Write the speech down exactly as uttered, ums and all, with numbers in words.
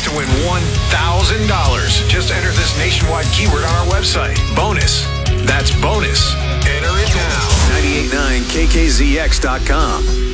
to win one thousand dollars. Just enter this nationwide keyword on our website. Bonus. That's bonus. Enter it now. nine eight nine K K Z X dot com.